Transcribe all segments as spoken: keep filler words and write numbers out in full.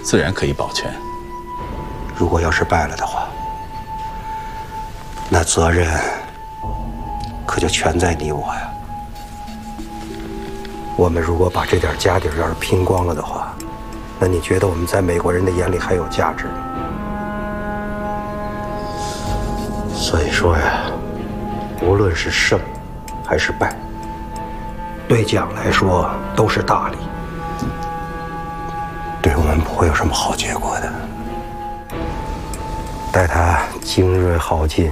自然可以保全。 如果要是败了的话，那责任可就全在你我呀。我们如果把这点家底要是拼光了的话，那你觉得我们在美国人的眼里还有价值吗？所以说呀，无论是胜还是败，对蒋来说都是大礼，对我们不会有什么好结果的。待他精锐耗尽，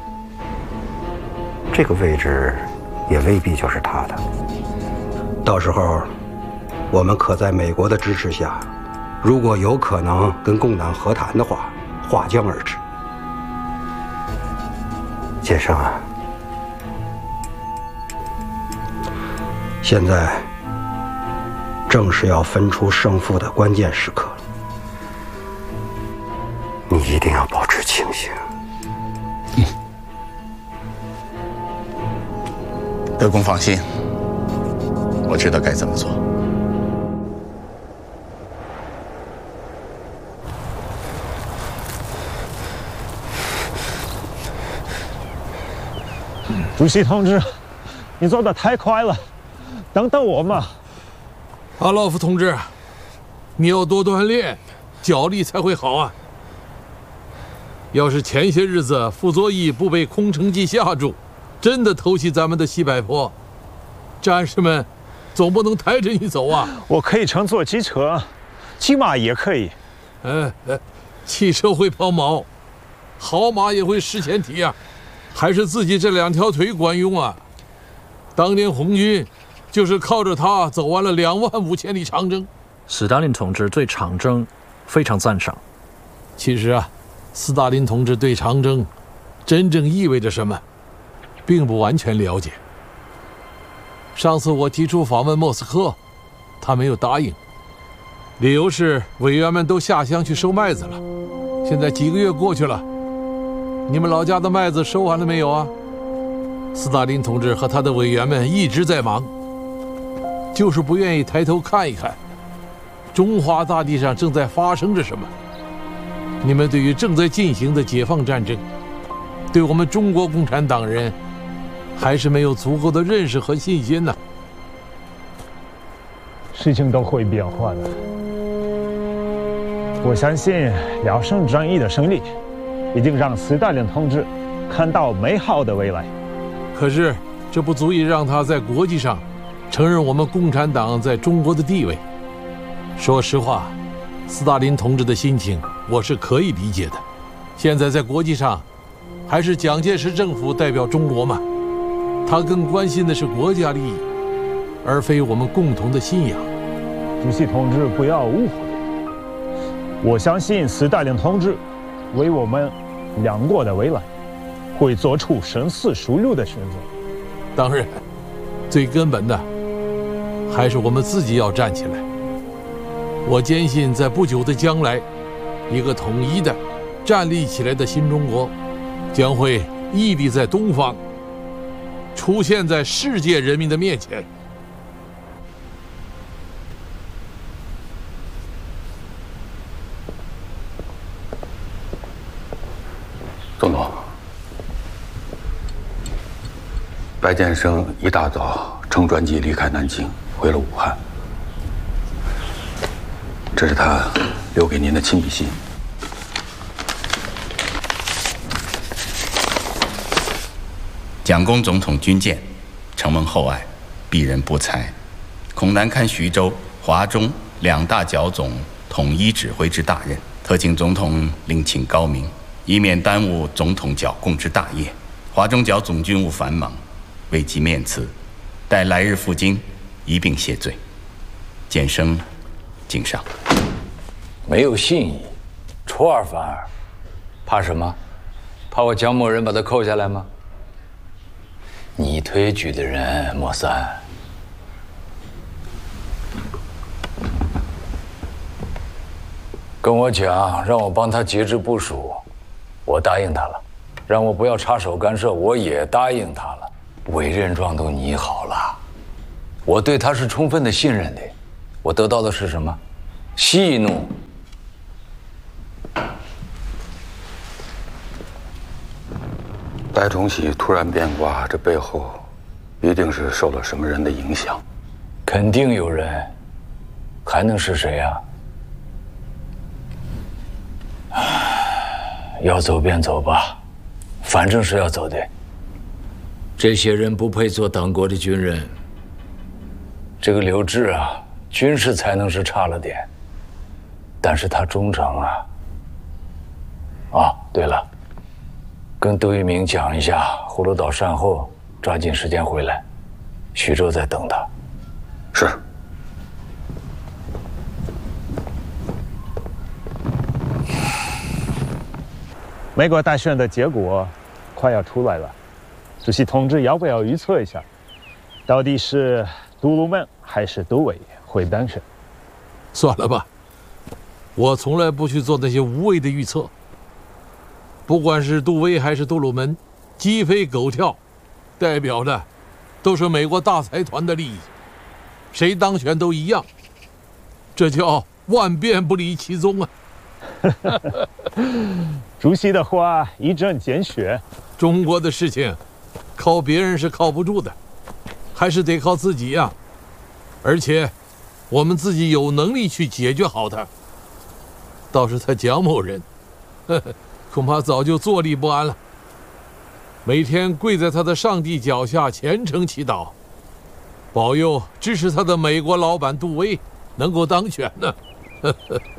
这个位置也未必就是他的。到时候，我们可在美国的支持下，如果有可能跟共党和谈的话，划江而治。建生啊，现在正是要分出胜负的关键时刻，你一定要保持清醒。 嗯，德公放心，我知道该怎么做。 主席同志，你走得太快了，等等我嘛。 阿洛夫同志，你要多锻炼，脚力才会好啊。要是前些日子傅作义不被空城计吓住，真的偷袭咱们的西柏坡，战士们总不能抬着你走啊。 我可以乘坐机车，骑马也可以。 嗯，汽车会抛锚，好马也会失前蹄啊。还是自己这两条腿管用啊！当年红军就是靠着它走完了两万五千里长征。 斯大林同志对长征非常赞赏。 其实啊，斯大林同志对长征真正意味着什么，并不完全了解。上次我提出访问莫斯科，他没有答应，理由是委员们都下乡去收麦子了。现在几个月过去了。你们老家的麦子收完了没有啊？斯大林同志和他的委员们一直在忙，就是不愿意抬头看一看，中华大地上正在发生着什么。你们对于正在进行的解放战争，对我们中国共产党人，还是没有足够的认识和信心呢。 事情都会变化的，我相信辽沈战役的胜利一定让斯大林同志看到美好的未来。 可是，这不足以让他在国际上承认我们共产党在中国的地位。说实话，斯大林同志的心情我是可以理解的。现在在国际上，还是蒋介石政府代表中国嘛，他更关心的是国家利益，而非我们共同的信仰。 主席同志不要误会，我相信斯大林同志为我们两国的未来会做出深思熟虑的选择。 当然，最根本的还是我们自己要站起来。我坚信，在不久的将来，一个统一的、站立起来的新中国将会屹立在东方，出现在世界人民的面前。 总统，白建生一大早乘专机离开南京，回了武汉。这是他留给您的亲笔信。 蒋公总统军舰，承蒙厚爱，鄙人不才，恐难堪徐州、华中两大剿总统一指挥之大任，特请总统另请高明，以免耽误总统剿共之大业。华中剿总军务繁忙，未及面辞，待来日赴京，一并谢罪。简生敬上。 没有信义，出尔反尔，怕什么？怕我蒋某人把他扣下来吗？你推举的人，莫三，跟我讲，让我帮他节制部署，我答应他了；让我不要插手干涉，我也答应他了。委任状都拟好了，我对他是充分的信任的。我得到的是什么？戏弄白崇禧突然变卦，这背后一定是受了什么人的影响。 肯定有人，还能是谁呀？要走便走吧，反正是要走的。这些人不配做党国的军人。这个刘志啊，军事才能是差了点，但是他忠诚啊。啊，对了，跟杜聿明讲一下，葫芦岛善后，抓紧时间回来，徐州在等他。 是。 美国大选的结果快要出来了，主席同志要不要预测一下，到底是杜鲁门还是杜威会当选？ 算了吧，我从来不去做那些无谓的预测。不管是杜威还是杜鲁门，鸡飞狗跳，代表的都是美国大财团的利益，谁当选都一样，这叫万变不离其宗啊。 主席的话一针见血， 中国的事情靠别人是靠不住的，还是得靠自己呀。而且我们自己有能力去解决好它。倒是他蒋某人，呵呵，恐怕早就坐立不安了，每天跪在他的上帝脚下虔诚祈祷，保佑支持他的美国老板杜威能够当选呢。呵呵